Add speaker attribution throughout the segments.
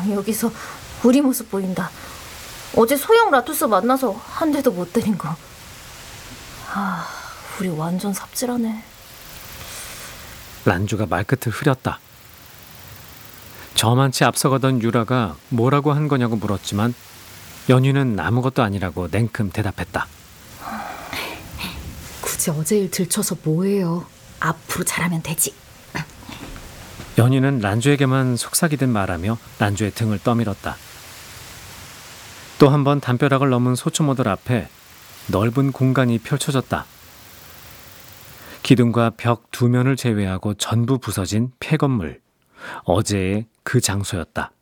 Speaker 1: 여기서 우리 모습 보인다. 어제 소형 라투스 만나서 한 대도 못 때린 거. 우리 완전 삽질하네.
Speaker 2: 란주가 말끝을 흐렸다. 저만치 앞서가던 유라가 뭐라고 한 거냐고 물었지만 연희는 아무것도 아니라고 냉큼 대답했다.
Speaker 3: 굳이 어제 일 들춰서 뭐해요. 앞으로 잘하면 되지.
Speaker 2: 연희는 란주에게만 속삭이듯 말하며 란주의 등을 떠밀었다. 또 한 번 담벼락을 넘은 소초모들 앞에 넓은 공간이 펼쳐졌다. 기둥과 벽 두 면을 제외하고 전부 부서진 폐건물. 어제의 그 장소였다.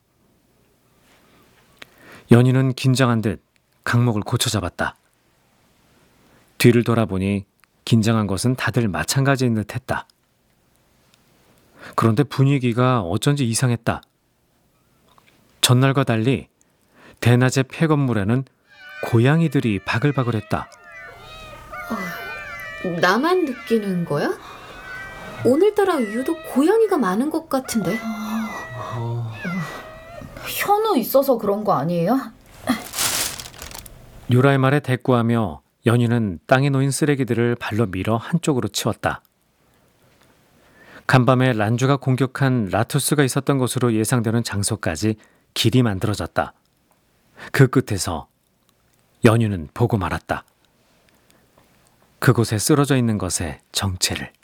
Speaker 2: 연희는 긴장한 듯 강목을 고쳐잡았다. 뒤를 돌아보니 긴장한 것은 다들 마찬가지인 듯 했다. 그런데 분위기가 어쩐지 이상했다. 전날과 달리 대낮의 폐건물에는 고양이들이 바글바글했다.
Speaker 3: 나만 느끼는 거야? 오늘따라 유독 고양이가 많은 것 같은데.
Speaker 1: 현우 있어서 그런 거 아니에요?
Speaker 2: 유라의 말에 대꾸하며 연희는 땅에 놓인 쓰레기들을 발로 밀어 한쪽으로 치웠다. 간밤에 란주가 공격한 라투스가 있었던 곳으로 예상되는 장소까지 길이 만들어졌다. 그 끝에서 연희는 보고 말았다. 그곳에 쓰러져 있는 것의 정체를.